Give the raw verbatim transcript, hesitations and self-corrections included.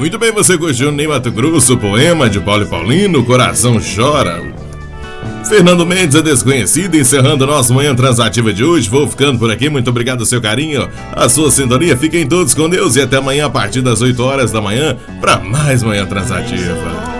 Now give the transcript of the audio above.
Muito bem, você curtiu Ney Matogrosso, poema de Paulo e Paulino, Coração Chora. Fernando Mendes, a Desconhecida, encerrando nosso Manhã Transativa de hoje. Vou ficando por aqui, muito obrigado ao seu carinho, a sua sintonia. Fiquem todos com Deus e até amanhã a partir das oito horas da manhã para mais Manhã Transativa.